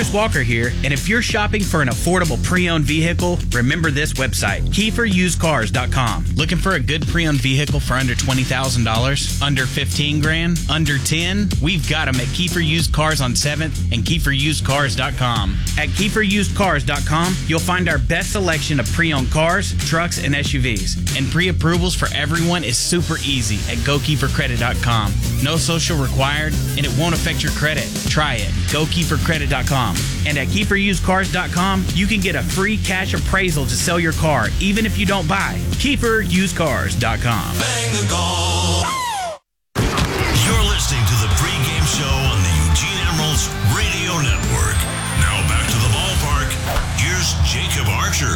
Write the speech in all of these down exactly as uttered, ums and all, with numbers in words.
Chris Walker here, and if you're shopping for an affordable pre-owned vehicle, remember this website, Kiefer Used Cars dot com. Looking for a good pre-owned vehicle for under twenty thousand dollars? Under fifteen grand? Under ten? We've got them at Kiefer Used Cars on seventh and Kiefer Used Cars dot com. At Kiefer Used Cars dot com, you'll find our best selection of pre-owned cars, trucks, and S U Vs. And pre-approvals for everyone is super easy at Go Kiefer Credit dot com. No social required, and it won't affect your credit. Try it. Go Kiefer Credit dot com. And at Kiefer Used Cars dot com, you can get a free cash appraisal to sell your car, even if you don't buy. Kiefer Used Cars dot com. Bang the goal. You're listening to the pregame show on the Eugene Emeralds Radio Network. Now back to the ballpark. Here's Jacob Archer.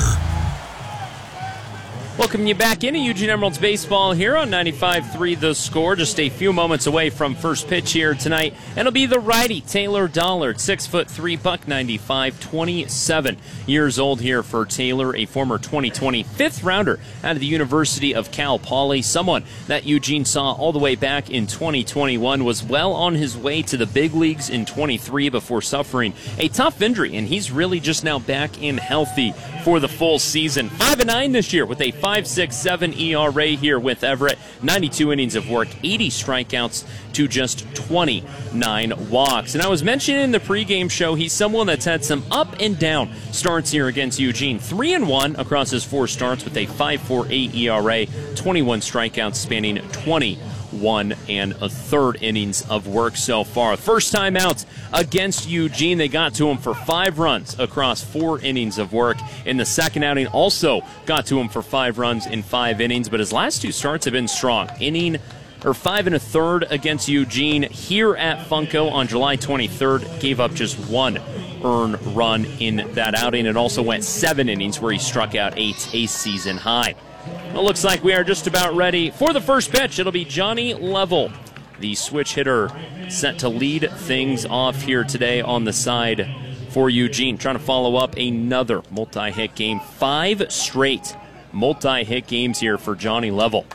Welcome you back into Eugene Emeralds baseball here on ninety-five point three The Score. Just a few moments away from first pitch here tonight. And it'll be the righty, Taylor Dollard, six foot three, buck ninety-five, twenty-seven years old here for Taylor, a former twenty twenty fifth rounder out of the University of Cal Poly. Someone that Eugene saw all the way back in twenty twenty-one, was well on his way to the big leagues in twenty-three before suffering a tough injury, and he's really just now back in healthy for the full season. five and nine this year with a five point six seven E R A here with Everett. ninety-two innings of work, eighty strikeouts to just twenty-nine walks. And I was mentioning in the pregame show, he's someone that's had some up and down starts here against Eugene. three and one across his four starts with a five point four eight E R A, twenty-one strikeouts spanning twenty-one and a third innings of work so far. First time out against Eugene, they got to him for five runs across four innings of work. In the second outing, also got to him for five runs in five innings, but his last two starts have been strong. Inning or five and a third against Eugene here at Funko on July twenty-third, gave up just one earned run in that outing. It also went seven innings where he struck out eight, a season high. It looks like we are just about ready for the first pitch. It'll be Johnny Level, the switch hitter, set to lead things off here today on the side for Eugene. Trying to follow up another multi-hit game. Five straight multi-hit games here for Johnny Level.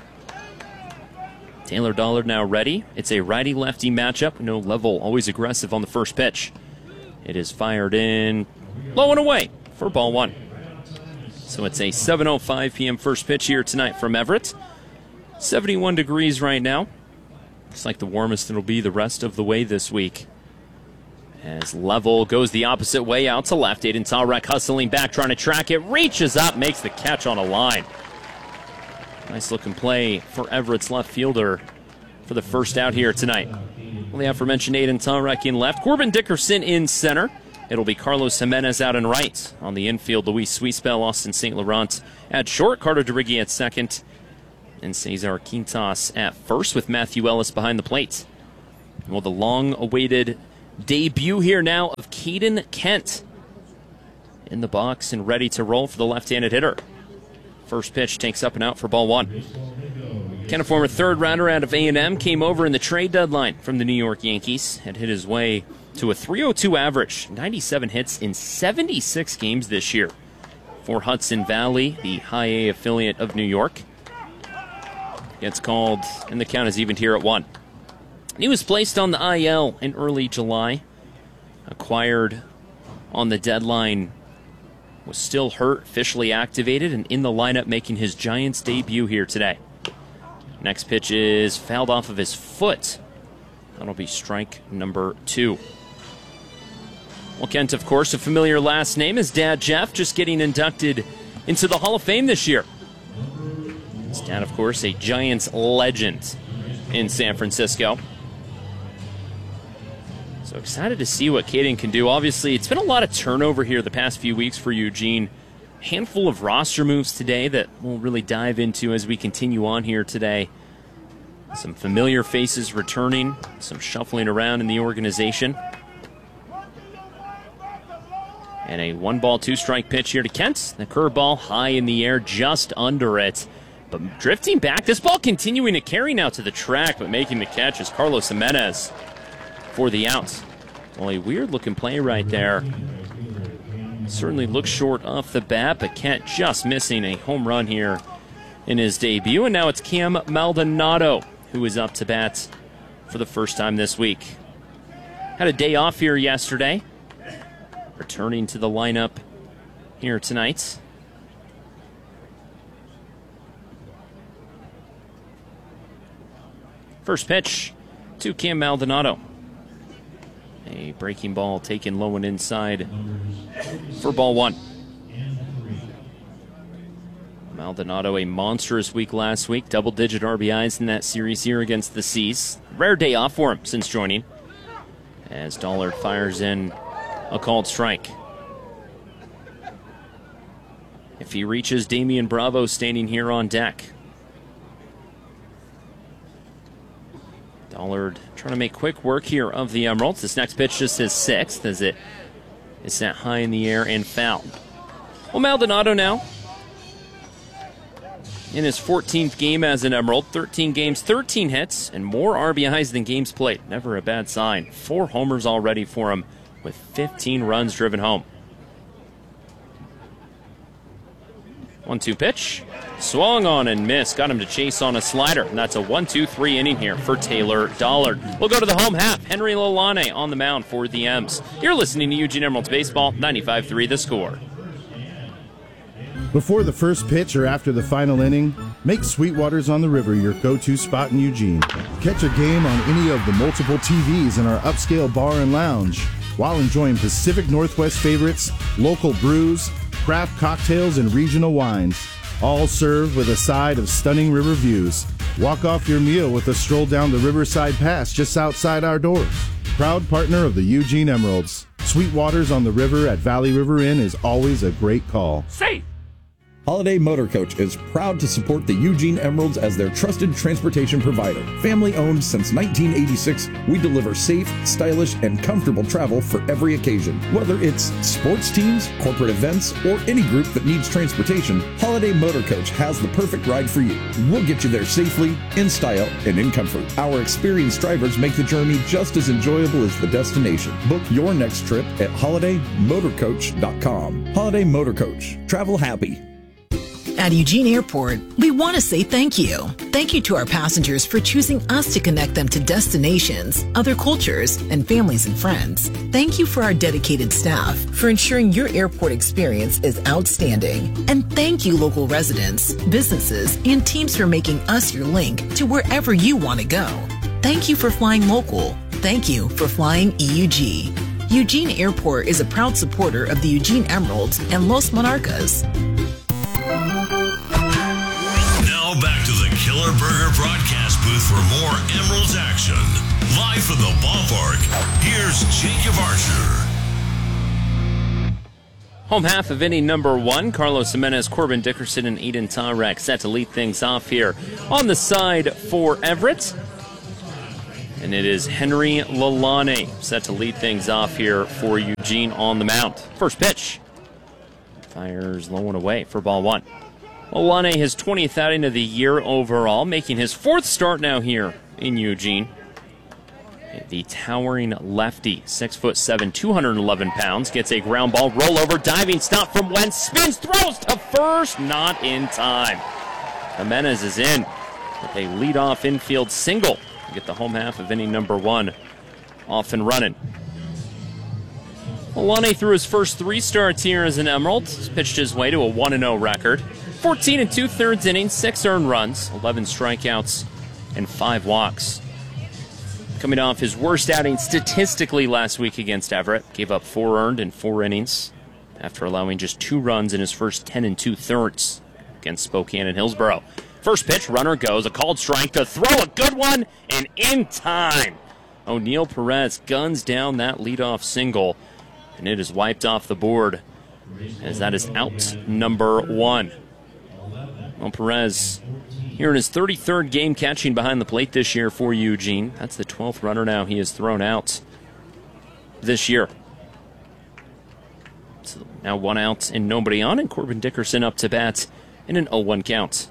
Taylor Dollard now ready. It's a righty-lefty matchup. No Level always aggressive on the first pitch. It is fired in low and away for ball one. So it's a seven oh five p.m. first pitch here tonight from Everett. seventy-one degrees right now. Looks like the warmest it'll be the rest of the way this week. As Level goes the opposite way out to left. Aiden Talrek hustling back, trying to track it. Reaches up, makes the catch on a line. Nice looking play for Everett's left fielder for the first out here tonight. Well, the aforementioned Aiden Talrek in left. Corbin Dickerson in center. It'll be Carlos Jimenez out and right. On the infield, Luis Suispel, Austin Saint Laurent at short, Carter DeRiggi at second, and Cesar Quintas at first with Matthew Ellis behind the plate. Well, the long-awaited debut here now of Caden Kent in the box and ready to roll for the left-handed hitter. First pitch takes up and out for ball one. Kent, a former third rounder out of A and M, came over in the trade deadline from the New York Yankees, had hit his way to a three oh two average, ninety-seven hits in seventy-six games this year for Hudson Valley, the high A affiliate of New York. Gets called, and the count is evened here at one. He was placed on the I L in early July, acquired on the deadline, was still hurt, officially activated, and in the lineup making his Giants debut here today. Next pitch is fouled off of his foot. That'll be strike number two. Well, Kent, of course, a familiar last name. His dad, Jeff, just getting inducted into the Hall of Fame this year. His dad, of course, a Giants legend in San Francisco. So excited to see what Caden can do. Obviously, it's been a lot of turnover here the past few weeks for Eugene. A handful of roster moves today that we'll really dive into as we continue on here today. Some familiar faces returning, some shuffling around in the organization. And a one-ball, two-strike pitch here to Kent. The curveball high in the air, just under it. But drifting back, this ball continuing to carry now to the track, but making the catch is Carlos Jimenez for the out. Well, a weird-looking play right there. Certainly looks short off the bat, but Kent just missing a home run here in his debut. And now it's Cam Maldonado who is up to bat for the first time this week. Had a day off here yesterday. returning to the lineup here tonight. First pitch to Cam Maldonado. A breaking ball taken low and inside for ball one. Maldonado, a monstrous week last week. Double-digit R B Is in that series here against the Seas. Rare day off for him since joining. As Dollard fires in a called strike. If he reaches, Damian Bravo standing here on deck. Dollard trying to make quick work here of the Emeralds. This next pitch just his sixth as it is set high in the air and foul. Well, Maldonado now in his fourteenth game as an Emerald. thirteen games, thirteen hits, and more R B Is than games played. Never a bad sign. Four homers already for him with fifteen runs driven home. one two pitch. Swung on and missed. Got him to chase on a slider. And that's a one two three inning here for Taylor Dollard. We'll go to the home half. Henry Lalane on the mound for the M's. You're listening to Eugene Emeralds Baseball, ninety-five three The Score. Before the first pitch or after the final inning, make Sweetwater's on the River your go-to spot in Eugene. Catch a game on any of the multiple T Vs in our upscale bar and lounge while enjoying Pacific Northwest favorites, local brews, craft cocktails, and regional wines. All served with a side of stunning river views. Walk off your meal with a stroll down the Riverside Pass just outside our doors. Proud partner of the Eugene Emeralds. Sweetwater's on the River at Valley River Inn is always a great call. Safe! Holiday Motor Coach is proud to support the Eugene Emeralds as their trusted transportation provider. Family owned since nineteen eighty-six, we deliver safe, stylish, and comfortable travel for every occasion. Whether it's sports teams, corporate events, or any group that needs transportation, Holiday Motor Coach has the perfect ride for you. We'll get you there safely, in style, and in comfort. Our experienced drivers make the journey just as enjoyable as the destination. Book your next trip at holiday motor coach dot com. Holiday Motor Coach. Travel happy. At Eugene Airport, we want to say thank you. Thank you to our passengers for choosing us to connect them to destinations, other cultures, and families and friends. Thank you for our dedicated staff for ensuring your airport experience is outstanding. And thank you, local residents, businesses, and teams for making us your link to wherever you want to go. Thank you for flying local. Thank you for flying E U G. Eugene Airport is a proud supporter of the Eugene Emeralds and Los Monarcas. Now back to the Killer Burger broadcast booth for more Emeralds action. Live from the ballpark, here's Jacob Archer. Home half of inning number one. Carlos Jimenez, Corbin Dickerson, and Aiden Tarek set to lead things off here on the side for Everett. And it is Henry Lalane set to lead things off here for Eugene on the mound. First pitch. Fires low and away for ball one. Lalane, his twentieth outing of the year overall, making his fourth start now here in Eugene. The towering lefty, six foot seven, two hundred eleven pounds, gets a ground ball, rollover, diving stop from Wentz, spins, throws to first, not in time. Jimenez is in with a leadoff infield single to get the home half of inning number one off and running. Lalane threw his first three starts here as an Emerald. He's pitched his way to a one and oh record. fourteen and two-thirds innings, six earned runs, eleven strikeouts, and five walks. Coming off his worst outing statistically last week against Everett. Gave up four earned in four innings after allowing just two runs in his first ten and two-thirds against Spokane and Hillsboro. First pitch, runner goes, a called strike to throw, a good one, and in time. O'Neal Perez guns down that leadoff single, and it is wiped off the board as that is out number one. Well, Perez here in his thirty-third game catching behind the plate this year for Eugene. That's the twelfth runner now he has thrown out this year. So now one out and nobody on, and Corbin Dickerson up to bat in an oh one count.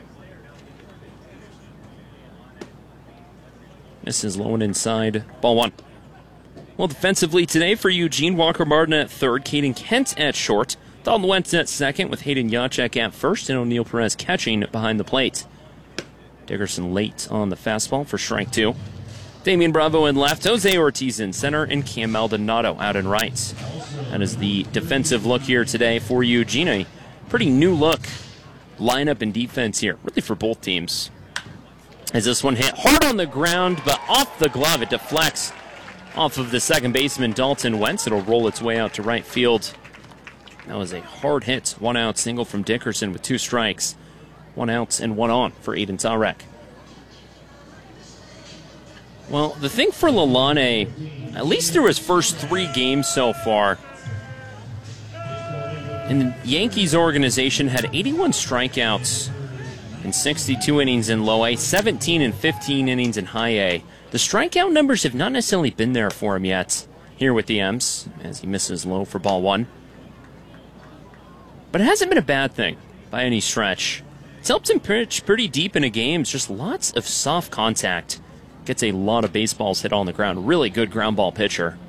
This is low and inside, ball one. Well, defensively today for Eugene, Walker Martin at third, Caden Kent at short, Dalton Wentz at second with Hayden Yachek at first, and O'Neal Perez catching behind the plate. Dickerson late on the fastball for strike two. Damian Bravo in left, Jose Ortiz in center, and Cam Maldonado out in right. That is the defensive look here today for Eugene. A pretty new look lineup and defense here, really for both teams. As this one hit hard on the ground, but off the glove, it deflects off of the second baseman, Dalton Wentz. It'll roll its way out to right field. That was a hard hit. One out single from Dickerson with two strikes. One out and one on for Aiden Tarek. Well, the thing for Lalane, at least through his first three games so far, and the Yankees organization had eighty-one strikeouts in sixty-two innings in low A, seventeen and fifteen innings in high A. The strikeout numbers have not necessarily been there for him yet here with the M's, as he misses low for ball one. But it hasn't been a bad thing by any stretch. It's helped him pitch pretty deep into games, just lots of soft contact. Gets a lot of baseballs hit on the ground. Really good ground ball pitcher.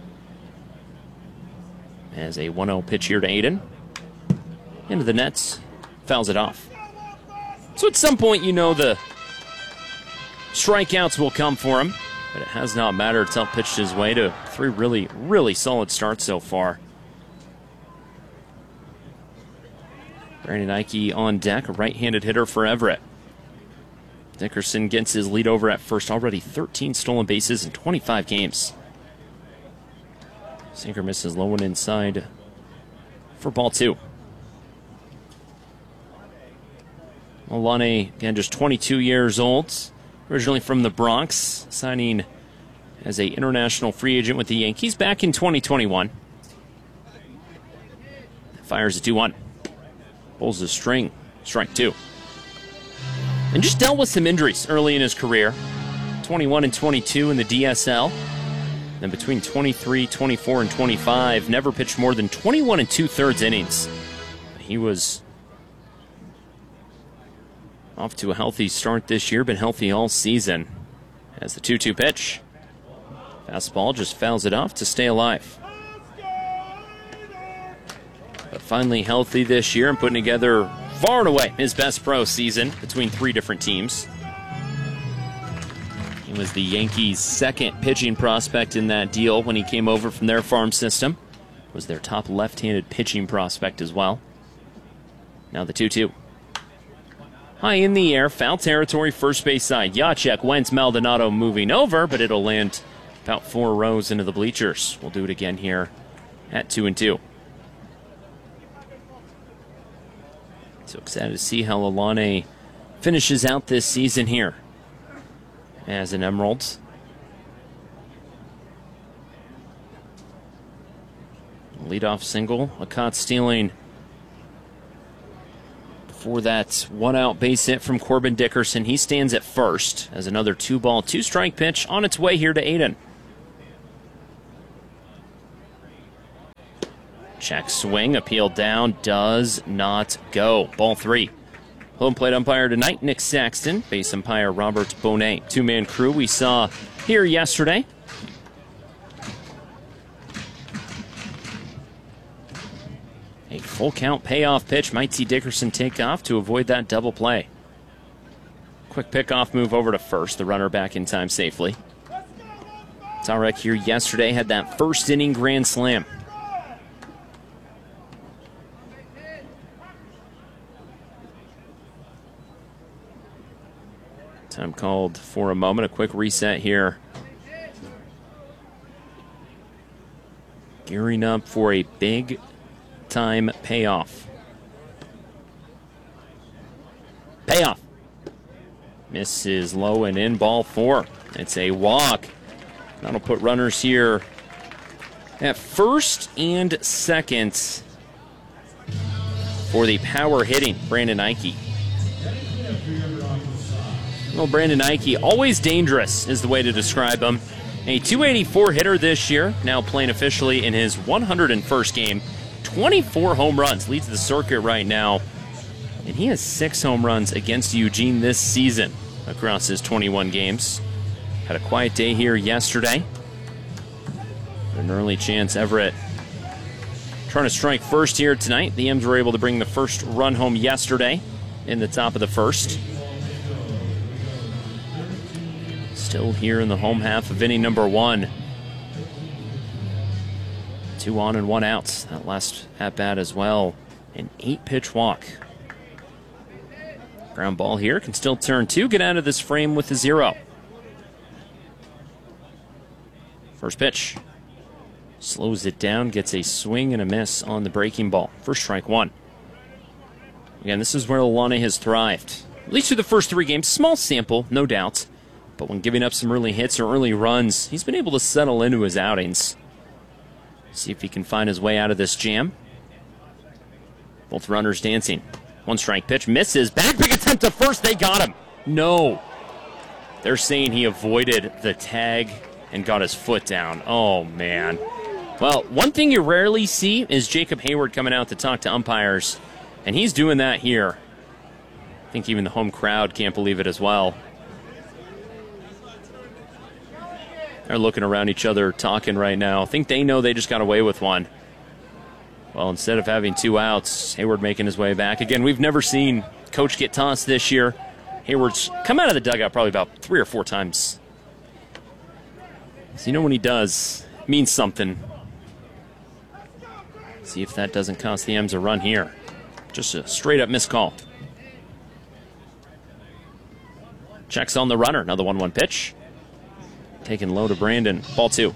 As a one oh pitch here to Aiden. Into the nets, fouls it off. So at some point, you know the strikeouts will come for him, but it has not mattered. It's pitched his way to three really, really solid starts so far. Brandon Ike on deck, a right-handed hitter for Everett. Dickerson gets his lead over at first, already thirteen stolen bases in twenty-five games. Sinker misses low and inside for ball two. Lalane, again, just twenty-two years old, originally from the Bronx, signing as an international free agent with the Yankees back in twenty twenty-one. Fires a two one. Pulls the string, strike two. And just dealt with some injuries early in his career. twenty-one and twenty-two in the D S L. Then between twenty-three, twenty-four, and twenty-five, never pitched more than twenty-one and two-thirds innings. He was off to a healthy start this year, been healthy all season. As the two two pitch. Fastball just fouls it off to stay alive. But finally healthy this year and putting together far and away his best pro season between three different teams. He was the Yankees' second pitching prospect in that deal when he came over from their farm system. Was their top left-handed pitching prospect as well. Now the two two. High in the air, foul territory, first base side. Jacek, Wentz, Maldonado moving over, but it'll land about four rows into the bleachers. We'll do it again here at two and two. So excited to see how Lalane finishes out this season here as an Emerald. Leadoff single, a caught stealing for that one-out base hit from Corbin Dickerson. He stands at first as another two-ball, two-strike pitch on its way here to Aiden. Check swing, appeal down, does not go. Ball three. Home plate umpire tonight, Nick Saxton. Base umpire, Robert Bonet. Two-man crew we saw here yesterday. A full count payoff pitch. Might see Dickerson take off to avoid that double play. Quick pickoff move over to first. The runner back in time safely. Tarek here yesterday had that first inning grand slam. Time called for a moment. A quick reset here. Gearing up for a big time payoff. Payoff. Misses low and in, ball four. It's a walk. That'll put runners here at first and second for the power hitting Brandon Ike. Well, Brandon Ike, always dangerous is the way to describe him. A two eighty-four hitter this year, now playing officially in his one hundred first game. twenty-four home runs, leads the circuit right now. And he has six home runs against Eugene this season across his twenty-one games. Had a quiet day here yesterday. An early chance Everett trying to strike first here tonight. The M's were able to bring the first run home yesterday in the top of the first. Still here in the home half of inning number one. Two on and one out. That last at bat as well. An eight pitch walk. Ground ball here. Can still turn two. Get out of this frame with a zero. First pitch. Slows it down. Gets a swing and a miss on the breaking ball. First strike one. Again, this is where Lalane has thrived. At least through the first three games. Small sample, no doubt. But when giving up some early hits or early runs, he's been able to settle into his outings. See if he can find his way out of this jam. Both runners dancing. One strike pitch. Misses. Back pick attempt to first. They got him. No. They're saying he avoided the tag and got his foot down. Oh, man. Well, one thing you rarely see is Jacob Hayward coming out to talk to umpires. And he's doing that here. I think even the home crowd can't believe it as well. They're looking around each other, talking right now. I think they know they just got away with one. Well, instead of having two outs, Hayward making his way back. Again, we've never seen Coach get tossed this year. Hayward's come out of the dugout probably about three or four times. So you know when he does, it means something. See if that doesn't cost the M's a run here. Just a straight-up missed call. Checks on the runner. Another one one pitch. Taken low to Brandon. Ball two.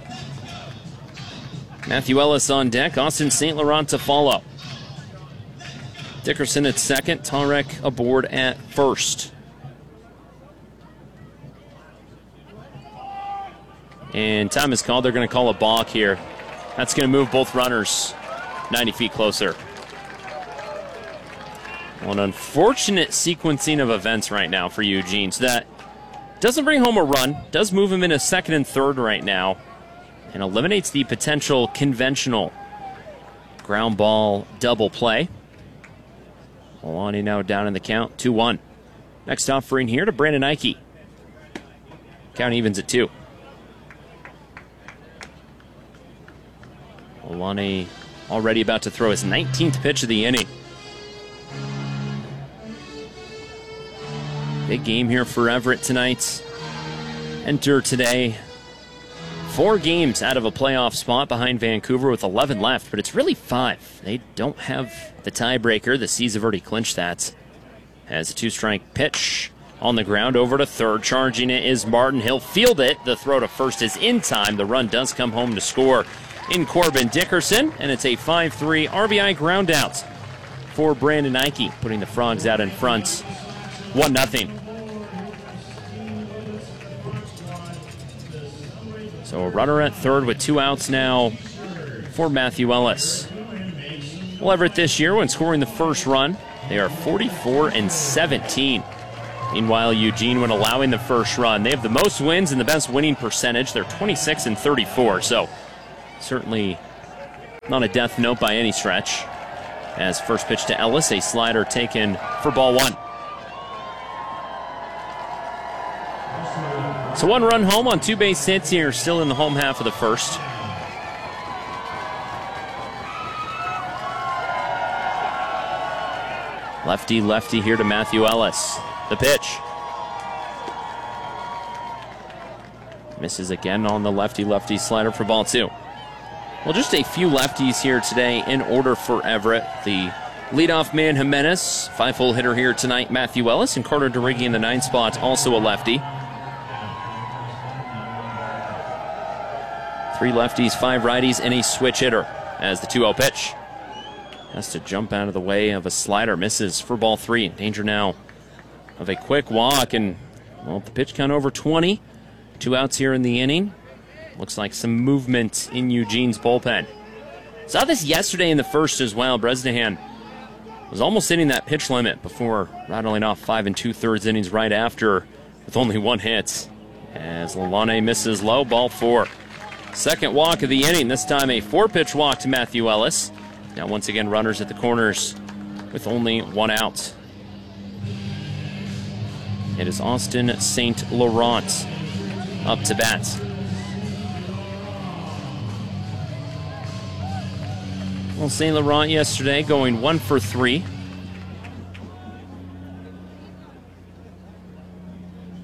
Matthew Ellis on deck. Austin Saint Laurent to follow. Dickerson at second. Tarek aboard at first. And time is called. They're going to call a balk here. That's going to move both runners ninety feet closer. Well, an unfortunate sequencing of events right now for Eugene. So that doesn't bring home a run. Does move him into second and third right now. And eliminates the potential conventional ground ball double play. Lalane now down in the count, two one. Next offering here to Brandon Ike. Count evens at two. Lalane already about to throw his nineteenth pitch of the inning. Big game here for Everett tonight. Enter today. Four games out of a playoff spot behind Vancouver with eleven left, but it's really five. They don't have the tiebreaker. The Seas have already clinched that. As a two-strike pitch on the ground over to third. Charging it is Martin. He'll field it. The throw to first is in time. The run does come home to score in Corbin Dickerson, and it's a five three R B I ground out for Brandon Ike, putting the Frogs out in front one nothing. So a runner at third with two outs now for Matthew Ellis. Well, Everett this year, when scoring the first run, they are forty-four and seventeen. Meanwhile, Eugene, when allowing the first run, they have the most wins and the best winning percentage. They're twenty-six and thirty-four. So certainly not a death note by any stretch. As first pitch to Ellis, a slider taken for ball one. So one run home on two base hits here, still in the home half of the first. Lefty, lefty here to Matthew Ellis. The pitch. Misses again on the lefty-lefty slider for ball two. Well, just a few lefties here today in order for Everett. The leadoff man, Jimenez, five-hole hitter here tonight, Matthew Ellis, and Carter DeRiggi in the ninth spot, also a lefty. Three lefties, five righties, and a switch hitter as the two oh pitch. Has to jump out of the way of a slider. Misses for ball three. In danger now of a quick walk. And, well, the pitch count over twenty. Two outs here in the inning. Looks like some movement in Eugene's bullpen. Saw this yesterday in the first as well. Bresnahan was almost hitting that pitch limit before rattling off five and two-thirds innings right after with only one hit. As Lalane misses low, ball four. Second walk of the inning, this time a four-pitch walk to Matthew Ellis. Now once again runners at the corners with only one out. It is Austin Saint Laurent up to bat. Well, Saint Laurent yesterday going one for three.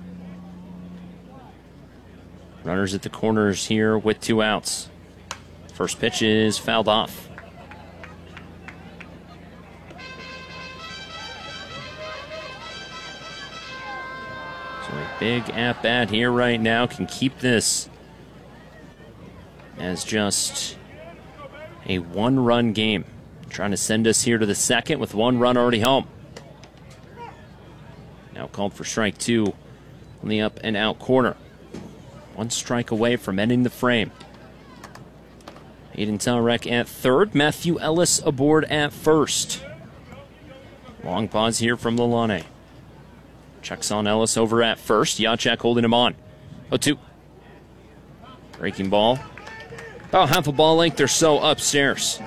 Runners at the corners here with two outs. First pitch is fouled off. So a big at-bat here right now can keep this as just a one-run game. Trying to send us here to the second with one run already home. Now called for strike two on the up and out corner. One strike away from ending the frame. Aiden Talrek at third. Matthew Ellis aboard at first. Long pause here from Lalane. Checks on Ellis over at first. Jacek holding him on. oh two. Breaking ball. About half a ball length or so upstairs.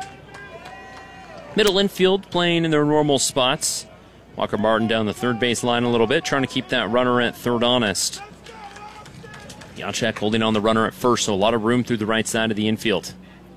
Middle infield playing in their normal spots. Walker Martin down the third base line a little bit, trying to keep that runner at third honest. Jacek holding on the runner at first, so a lot of room through the right side of the infield.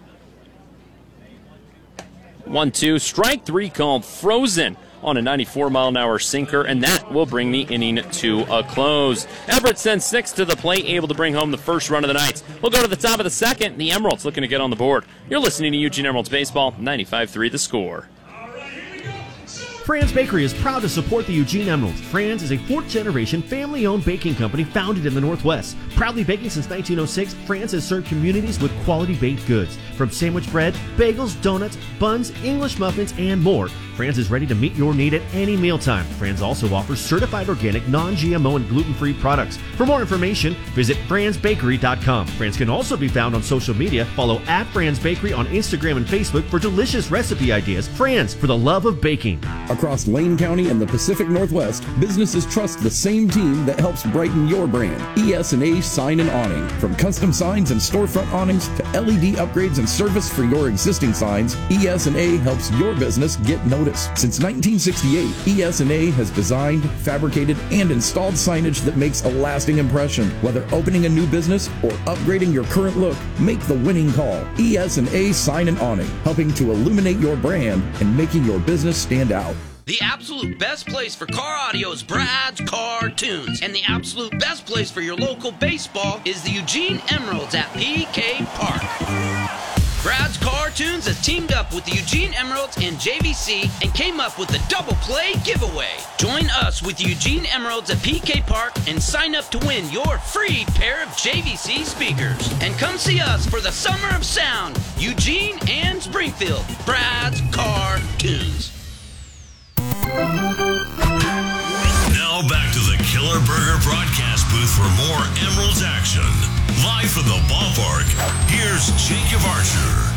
one two, strike three called, frozen on a ninety-four mile an hour sinker, and that will bring the inning to a close. Everett sends six to the plate, able to bring home the first run of the night. We'll go to the top of the second. The Emeralds looking to get on the board. You're listening to Eugene Emeralds Baseball, ninety-five three The Score. Fran's Bakery is proud to support the Eugene Emeralds. Fran's is a fourth-generation, family-owned baking company founded in the Northwest. Proudly baking since nineteen oh six, Fran's has served communities with quality baked goods. From sandwich bread, bagels, donuts, buns, English muffins, and more, Fran's is ready to meet your need at any mealtime. Fran's also offers certified organic, non-G M O, and gluten-free products. For more information, visit frans bakery dot com. Fran's can also be found on social media. Follow at Fran's Bakery on Instagram and Facebook for delicious recipe ideas. Fran's, for the love of baking. Across Lane County and the Pacific Northwest, businesses trust the same team that helps brighten your brand. E S and A Sign and Awning. From custom signs and storefront awnings to L E D upgrades and service for your existing signs, E S and A helps your business get noticed. Since nineteen sixty-eight, E S and A has designed, fabricated, and installed signage that makes a lasting impression. Whether opening a new business or upgrading your current look, make the winning call. E S and A Sign and Awning, helping to illuminate your brand and making your business stand out. The absolute best place for car audio is Brad's Car Tunes. And the absolute best place for your local baseball is the Eugene Emeralds at P K Park. Brad's Car Tunes has teamed up with the Eugene Emeralds and J V C and came up with a double play giveaway. Join us with the Eugene Emeralds at P K Park and sign up to win your free pair of J V C speakers. And come see us for the Summer of Sound, Eugene and Springfield. Brad's Car Tunes. Now back to the Killer Burger broadcast booth for more Emeralds action. Live from the ballpark, here's Jacob Archer.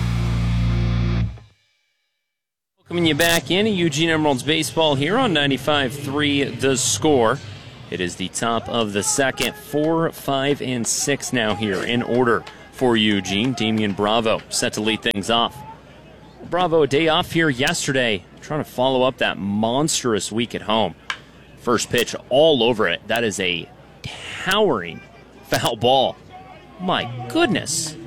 Welcoming you back in Eugene Emeralds Baseball here on ninety-five three The Score. It is the top of the second, four, five, and six now here in order for Eugene. Damian Bravo set to lead things off. Bravo, a day off here yesterday, trying to follow up that monstrous week at home. First pitch all over it. That is a towering foul ball. My goodness.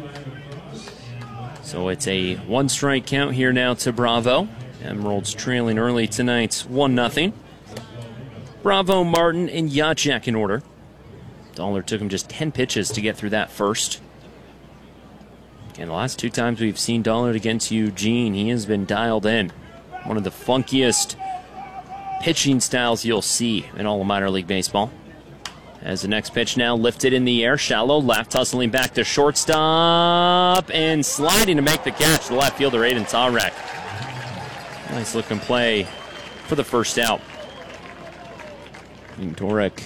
So it's a one strike count here now to Bravo. Emeralds trailing early tonight, one nothing. Bravo, Martin, and Jacek in order. Dollar took him just ten pitches to get through that first. And the last two times we've seen Dollard against Eugene, he has been dialed in. One of the funkiest pitching styles you'll see in all of minor league baseball. As the next pitch now lifted in the air, shallow left, hustling back to shortstop, and sliding to make the catch, the left fielder Aiden Talrek. Nice looking play for the first out. And Torek.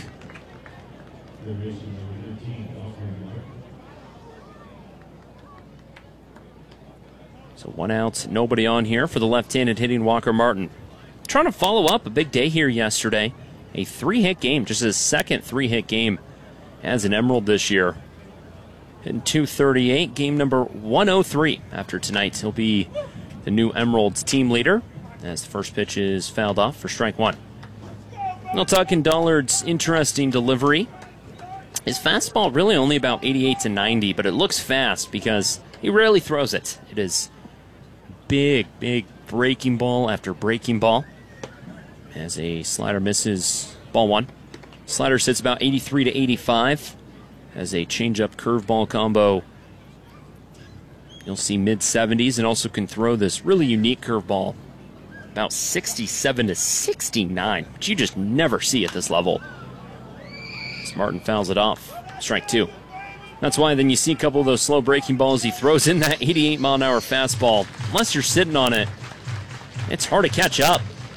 So one out, nobody on here for the left-handed hitting Walker Martin. Trying to follow up a big day here yesterday. A three-hit game, just his second three-hit game as an Emerald this year. Hitting two thirty-eight, game number one oh three. After tonight, he'll be the new Emeralds team leader as the first pitch is fouled off for strike one. We'll talk in Dollard's interesting delivery. His fastball really only about eighty-eight to ninety, but it looks fast because he rarely throws it. It is big, big breaking ball after breaking ball. As a slider misses ball one. Slider sits about eighty-three to eighty-five. As a changeup curveball combo you'll see mid seventies, and also can throw this really unique curveball, about sixty-seven to sixty-nine, which you just never see at this level. As Martin fouls it off. Strike two. That's why then you see a couple of those slow breaking balls. He throws in that eighty-eight mile an hour fastball. Unless you're sitting on it, it's hard to catch up.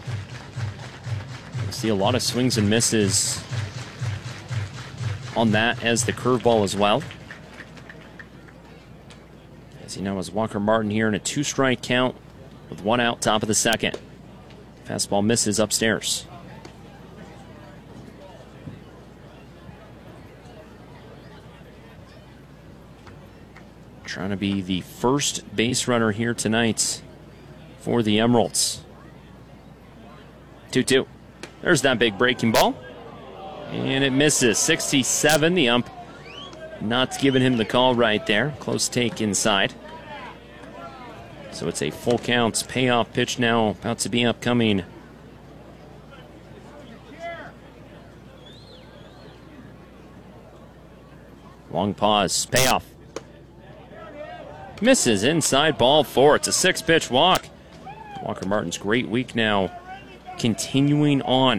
You see a lot of swings and misses on that as the curveball as well. As he now has Walker Martin here in a two-strike count with one out, top of the second. Fastball misses upstairs. Trying to be the first base runner here tonight for the Emeralds. two two. There's that big breaking ball. And it misses. sixty-seven. The ump not giving him the call right there. Close take inside. So it's a full count payoff pitch now about to be upcoming. Long pause. Payoff. Misses inside, ball four. It's a six-pitch walk. Walker Martin's great week now. Continuing on.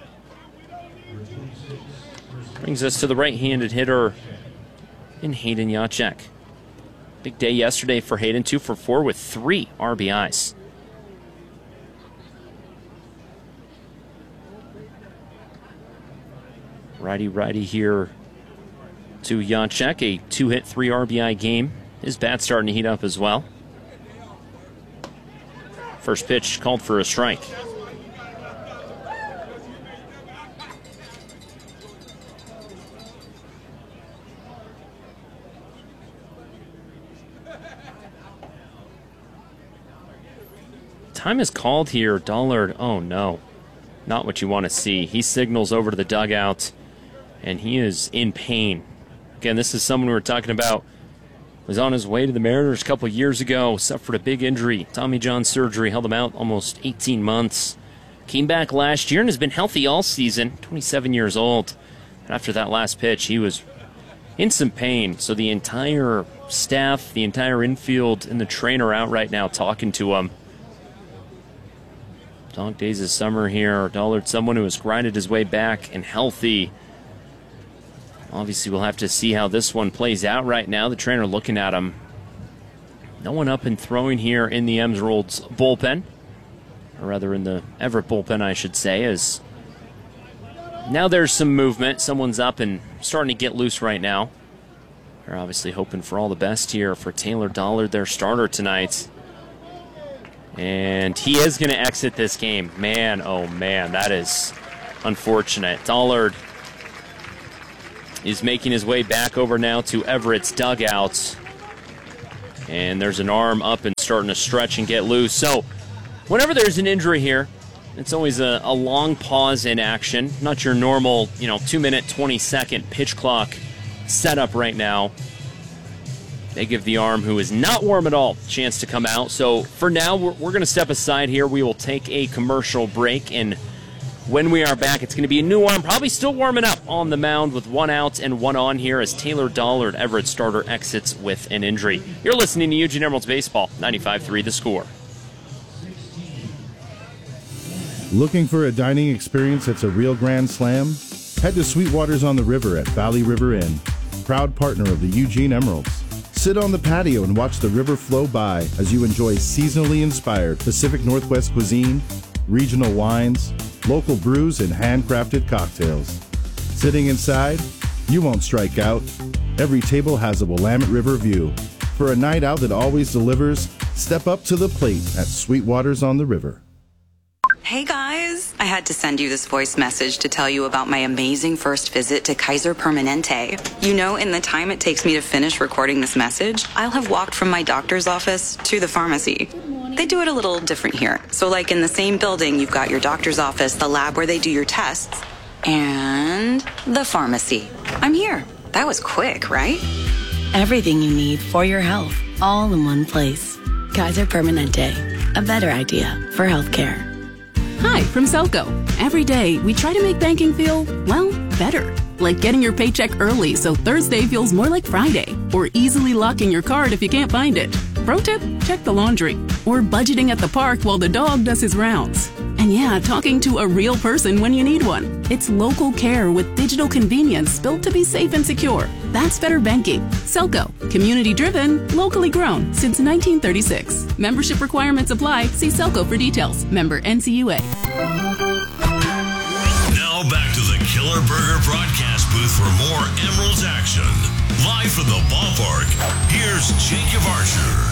Brings us to the right-handed hitter in Hayden Jacek. Big day yesterday for Hayden, two for four with three R B Is. Righty-righty here to Jacek, a two-hit, three R B I game. His bat's starting to heat up as well. First pitch called for a strike. Time is called here. Dollard, oh no. Not what you want to see. He signals over to the dugout, and he is in pain. Again, this is someone we were talking about. Was on his way to the Mariners a couple years ago, suffered a big injury, Tommy John surgery, held him out almost eighteen months. Came back last year and has been healthy all season, twenty-seven years old. And after that last pitch, he was in some pain. So the entire staff, the entire infield, and the trainer out right now talking to him. Dog days of summer here. Dollard, someone who has grinded his way back and healthy. Obviously, we'll have to see how this one plays out right now. The trainer looking at him. No one up and throwing here in the Emeralds bullpen. Or rather in the Everett bullpen, I should say. As now there's some movement. Someone's up and starting to get loose right now. They're obviously hoping for all the best here for Taylor Dollard, their starter tonight. And he is going to exit this game. Man, oh man, that is unfortunate. Dollard is making his way back over now to Everett's dugout. And there's an arm up and starting to stretch and get loose. So whenever there's an injury here, it's always a, a long pause in action. Not your normal, you know, two minute, twenty second pitch clock setup right now. They give the arm, who is not warm at all, a chance to come out. So for now, we're, we're going to step aside here. We will take a commercial break, and when we are back, it's going to be a new arm, probably still warming up on the mound with one out and one on here as Taylor Dollard, Everett starter, exits with an injury. You're listening to Eugene Emeralds Baseball, ninety-five three The Score. Looking for a dining experience that's a real grand slam? Head to Sweetwaters on the River at Valley River Inn, proud partner of the Eugene Emeralds. Sit on the patio and watch the river flow by as you enjoy seasonally inspired Pacific Northwest cuisine, regional wines, local brews, and handcrafted cocktails. Sitting inside, you won't strike out. Every table has a Willamette River view. For a night out that always delivers, step up to the plate at Sweetwaters on the River. Hey guys, I had to send you this voice message to tell you about my amazing first visit to Kaiser Permanente. You know, in the time it takes me to finish recording this message, I'll have walked from my doctor's office to the pharmacy. They do it a little different here. So like in the same building, you've got your doctor's office, the lab where they do your tests, and the pharmacy. I'm here. That was quick, right? Everything you need for your health, all in one place. Kaiser Permanente, a better idea for healthcare. Hi, from Selco. Every day, we try to make banking feel, well, better. Like getting your paycheck early so Thursday feels more like Friday, or easily locking your card if you can't find it. Pro tip, check the laundry. Or budgeting at the park while the dog does his rounds. And yeah, talking to a real person when you need one. It's local care with digital convenience built to be safe and secure. That's better banking. Selco. Community driven, locally grown since nineteen thirty-six. Membership requirements apply. See Selco for details. Member N C U A. Now back to the Killer Burger broadcast booth for more Emeralds action. Live from the ballpark, here's Jacob Archer.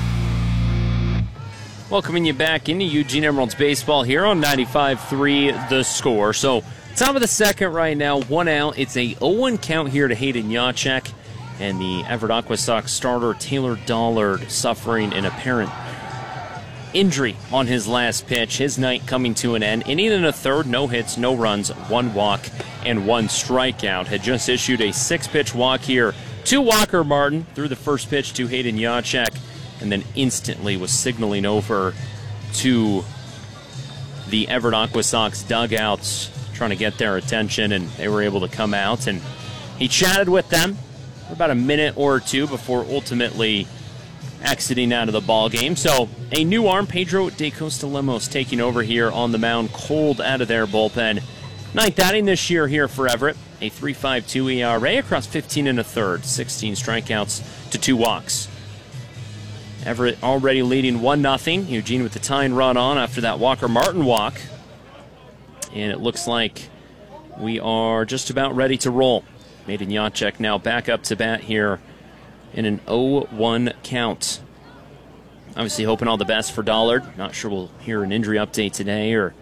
Welcoming you back into Eugene Emeralds baseball here on ninety-five three The Score. So, top of the second right now, one out. It's a oh one count here to Hayden Yachek. And the Everett Aqua Sox starter Taylor Dollard suffering an apparent injury on his last pitch. His night coming to an end. Inning and a third, no hits, no runs, one walk, and one strikeout. Had just issued a six-pitch walk here to Walker Martin through the first pitch to Hayden Yachek, and then instantly was signaling over to the Everett Aqua Sox dugouts, trying to get their attention, and they were able to come out, and he chatted with them for about a minute or two before ultimately exiting out of the ball game. So a new arm, Pedro de Costa Lemos, taking over here on the mound, cold out of their bullpen. Ninth outing this year here for Everett, a three point five two E R A across fifteen and a third, sixteen strikeouts to two walks. Everett already leading one nothing. Eugene with the tying run on after that Walker Martin walk. And it looks like we are just about ready to roll. Hayden Yachek now back up to bat here in an oh one count. Obviously hoping all the best for Dollard. Not sure we'll hear an injury update today or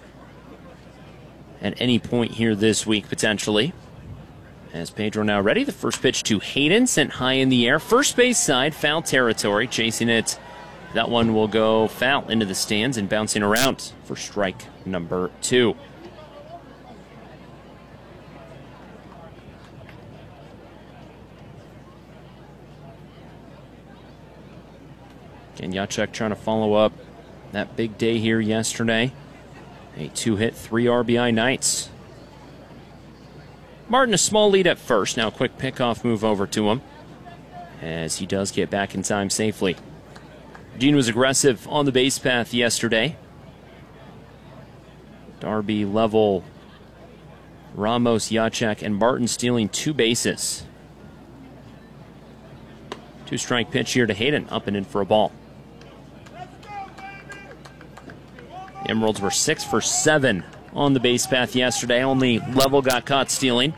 at any point here this week potentially. As Pedro now ready, the first pitch to Hayden, sent high in the air. First base side, foul territory, chasing it. That one will go foul into the stands and bouncing around for strike number two. Again, Yachek trying to follow up that big day here yesterday. A two-hit, three R B I nights. Martin, a small lead at first. Now a quick pickoff move over to him as he does get back in time safely. Eugene was aggressive on the base path yesterday. Darby, Level, Ramos, Yachek, and Martin stealing two bases. Two-strike pitch here to Hayden, up and in for a ball. The Emeralds were six for seven on the base path yesterday. Only Level got caught stealing.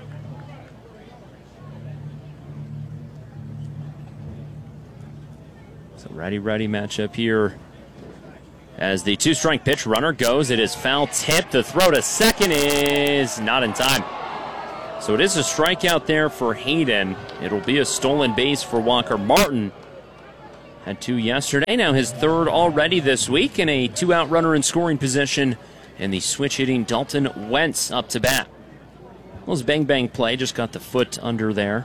So ready-ready matchup here. As the two-strike pitch runner goes, it is foul tip. The throw to second is not in time. So it is a strikeout there for Hayden. It'll be a stolen base for Walker Martin. Had two yesterday, now his third already this week, and a two-out runner in scoring position. And the switch-hitting Dalton Wentz up to bat. Well, his bang-bang play, just got the foot under there.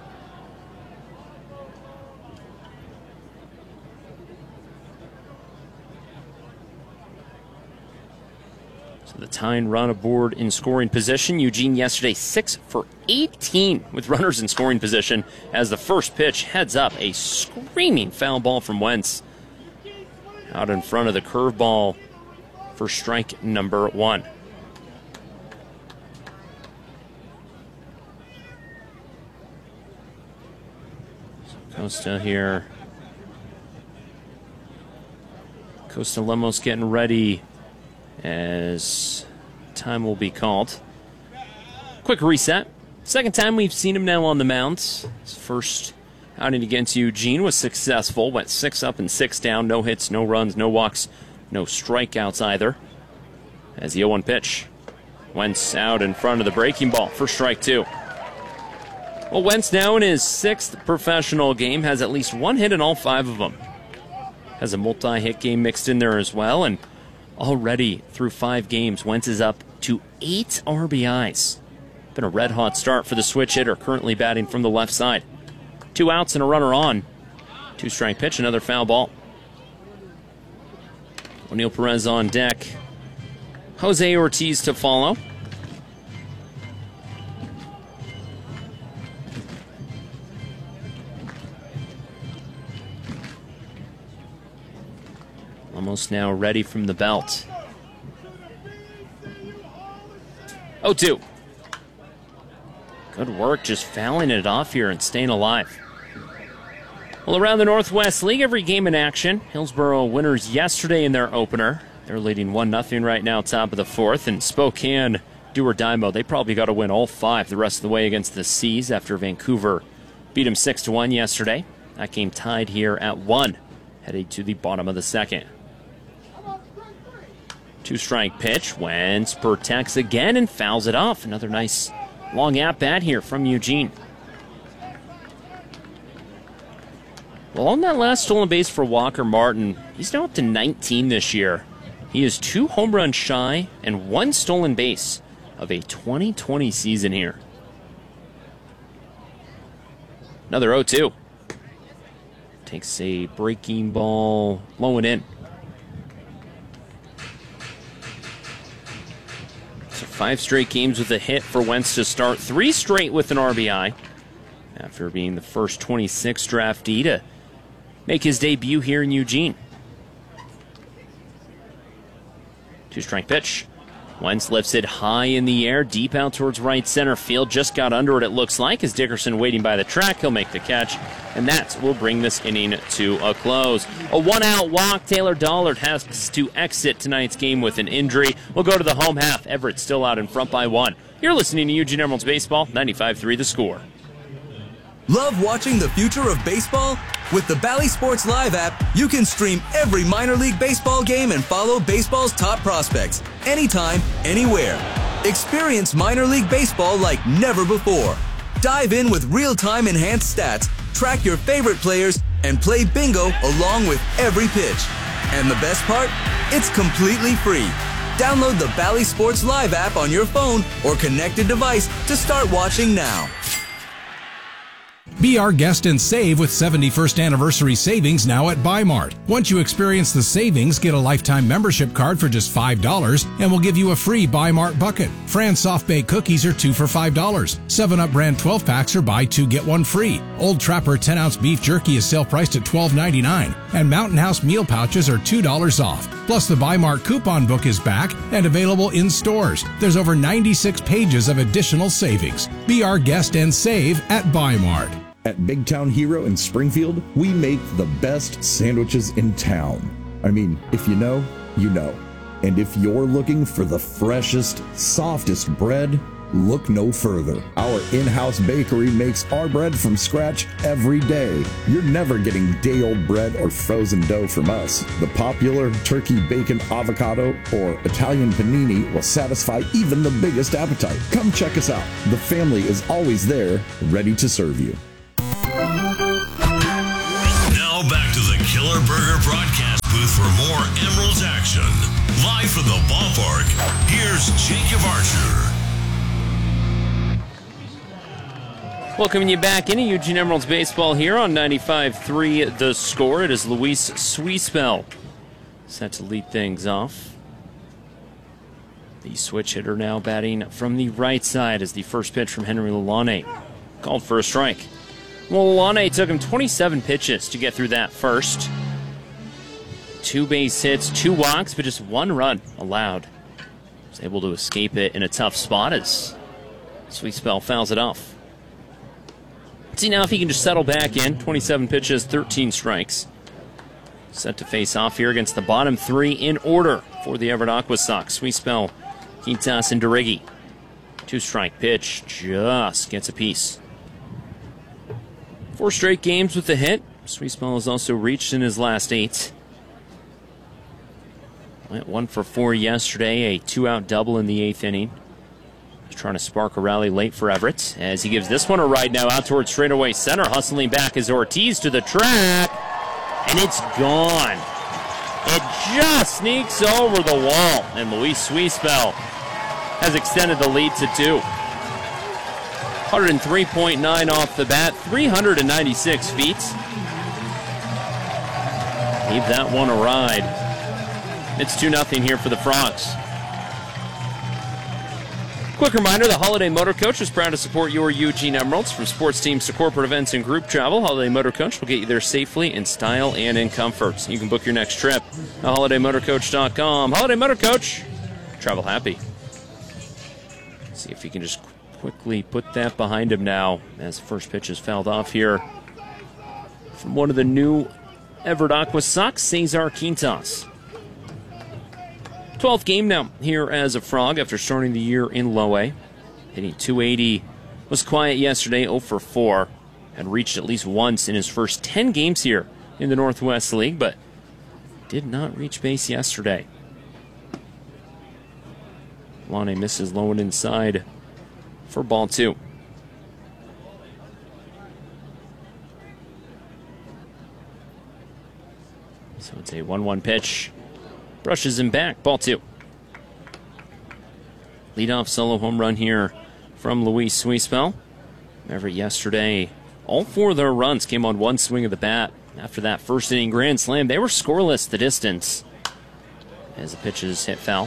So the tying run aboard in scoring position. Eugene yesterday six for eighteen with runners in scoring position as the first pitch heads up. A screaming foul ball from Wentz. Out in front of the curveball for strike number one. So Costa here. Costa Lemos getting ready as time will be called. Quick reset. Second time we've seen him now on the mound. His first outing against Eugene was successful. Went six up and six down. No hits, no runs, no walks, no strikeouts either. As the oh one pitch. Wentz out in front of the breaking ball for strike two. Well, Wentz now in his sixth professional game has at least one hit in all five of them. Has a multi-hit game mixed in there as well, and already through five games, Wentz is up to eight R B Is. Been a red-hot start for the switch hitter, currently batting from the left side. Two outs and a runner on. Two-strike pitch, another foul ball. O'Neill Perez on deck. Jose Ortiz to follow. Almost now ready from the belt. oh two. Good work just fouling it off here and staying alive. Well, around the Northwest League, every game in action. Hillsboro winners yesterday in their opener. They're leading one nothing right now, top of the fourth. And Spokane, do or die mode. They probably got to win all five the rest of the way against the Seas after Vancouver beat them six to one yesterday. That game tied here at one, heading to the bottom of the second. Two-strike pitch. Wentz protects again and fouls it off. Another nice long at-bat here from Eugene. Well, on that last stolen base for Walker Martin, he's now up to nineteen this year. He is two home runs shy and one stolen base of a twenty twenty season here. Another oh two. Takes a breaking ball, low and in. So five straight games with a hit for Wentz to start. Three straight with an R B I. After being the first twenty-six draftee to make his debut here in Eugene. Two-strike pitch. Wentz lifts it high in the air, deep out towards right center field. Just got under it, it looks like, as Dickerson waiting by the track. He'll make the catch, and that will bring this inning to a close. A one-out walk. Taylor Dollard has to exit tonight's game with an injury. We'll go to the home half. Everett still out in front by one. You're listening to Eugene Emeralds Baseball, ninety-five three The Score. Love watching the future of baseball? With the Bally Sports Live app, you can stream every minor league baseball game and follow baseball's top prospects anytime, anywhere. Experience minor league baseball like never before. Dive in with real-time enhanced stats, track your favorite players, and play bingo along with every pitch. And the best part? It's completely free. Download the Bally Sports Live app on your phone or connected device to start watching now. Be our guest and save with seventy-first anniversary savings now at Buy Mart. Once you experience the savings, get a lifetime membership card for just five dollars and we'll give you a free Buy Mart bucket. Fran's soft baked cookies are two for five dollars. seven up brand twelve packs are buy two get one free. Old Trapper ten ounce beef jerky is sale priced at twelve ninety-nine. And Mountain House meal pouches are two dollars off. Plus the Buy Mart coupon book is back and available in stores. There's over ninety-six pages of additional savings. Be our guest and save at Buy Mart. At Big Town Hero in Springfield, we make the best sandwiches in town. I mean, if you know, you know. And if you're looking for the freshest, softest bread, look no further. Our in-house bakery makes our bread from scratch every day. You're never getting day-old bread or frozen dough from us. The popular turkey bacon avocado or Italian panini will satisfy even the biggest appetite. Come check us out. The family is always there, ready to serve you. Now back to the Killer Burger broadcast booth for more Emeralds action. Live from the ballpark, here's Jacob Archer. Welcoming you back into Eugene Emeralds Baseball here on ninety-five three The Score. It is Luis Swiespel set to lead things off. The switch hitter now batting from the right side as the first pitch from Henry Lalane called for a strike. Well, Lalane took him twenty-seven pitches to get through that first. Two base hits, two walks, but just one run allowed. Was able to escape it in a tough spot as Swiespel fouls it off. Let's see now if he can just settle back in. twenty-seven pitches, thirteen strikes. Set to face off here against the bottom three in order for the Everett Aqua Sox. Swiespel, Quintas, and Derigi. Two-strike pitch, just gets a piece. Four straight games with a hit. Swiespel has also reached in his last eight. Went one for four yesterday, a two-out double in the eighth inning. He's trying to spark a rally late for Everett as he gives this one a ride now out towards straightaway center. Hustling back is Ortiz to the track, and it's gone. It just sneaks over the wall, and Luis Swiespel has extended the lead to two. one oh three point nine off the bat, three hundred ninety-six feet. Leave that one a ride. It's two nothing here for the Frogs. Quick reminder, the Holiday Motor Coach is proud to support your Eugene Emeralds. From sports teams to corporate events and group travel, Holiday Motor Coach will get you there safely in style and in comfort. You can book your next trip at holiday motor coach dot com. Holiday Motor Coach, travel happy. See if he can just quickly put that behind him now as the first pitch is fouled off here from one of the new Everett Aqua Sox, Cesar Quintas. twelfth game now here as a Frog after starting the year in low A. Hitting two eighty, was quiet yesterday, oh for four, and reached at least once in his first ten games here in the Northwest League, but did not reach base yesterday. Lonnie misses low and inside for ball two. So it's a one one pitch. Brushes him back. Ball two. Leadoff solo home run here from Luis Suispel. Everett yesterday, all four of their runs came on one swing of the bat. After that first inning grand slam, they were scoreless the distance as the pitches hit foul.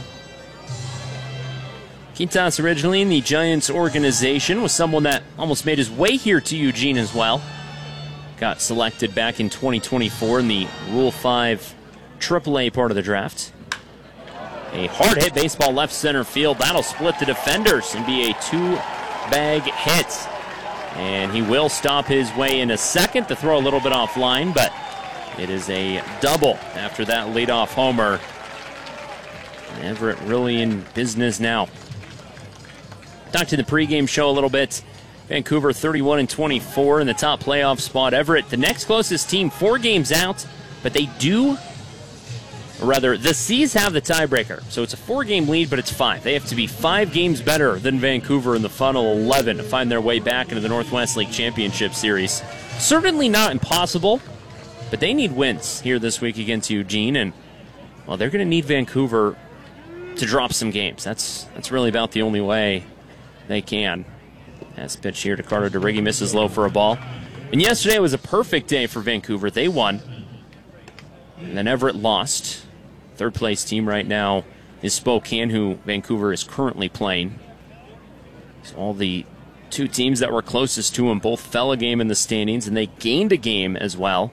Quintas, originally in the Giants organization, was someone that almost made his way here to Eugene as well. Got selected back in twenty twenty-four in the Rule five triple A part of the draft. A hard hit baseball left center field. That'll split the defenders and be a two-bag hit. And he will stop his way in a second to throw a little bit offline, but it is a double after that leadoff homer. Everett really in business now. Talked to the pregame show a little bit. Vancouver thirty-one and twenty-four in the top playoff spot. Everett, the next closest team, four games out, but they do, or rather, the Seas have the tiebreaker. So it's a four-game lead, but it's five. They have to be five games better than Vancouver in the final eleven to find their way back into the Northwest League Championship Series. Certainly not impossible, but they need wins here this week against Eugene, and, well, they're going to need Vancouver to drop some games. That's, that's really about the only way they can. As pitch here to Carter DeRiggi, misses low for a ball. And yesterday was a perfect day for Vancouver. They won. And then Everett lost. Third place team right now is Spokane, who Vancouver is currently playing. So all the two teams that were closest to them both fell a game in the standings, and they gained a game as well.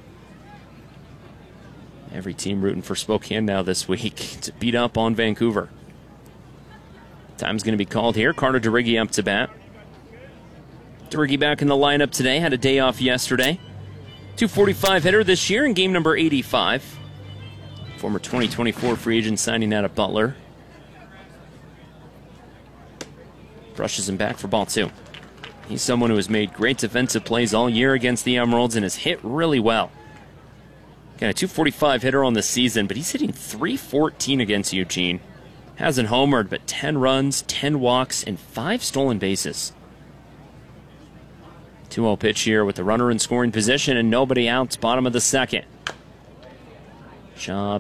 Every team rooting for Spokane now this week to beat up on Vancouver. Time's going to be called here. Carter DeRiggi up to bat. DeRiggi back in the lineup today. Had a day off yesterday. two forty-five hitter this year in game number eighty-five. Former twenty twenty-four free agent signing out of Butler. Brushes him back for ball two. He's someone who has made great defensive plays all year against the Emeralds and has hit really well. Got a two forty-five hitter on the season, but he's hitting three fourteen against Eugene. Hasn't homered, but ten runs, ten walks, and five stolen bases. two oh pitch here with the runner in scoring position and nobody out, bottom of the second. Shaw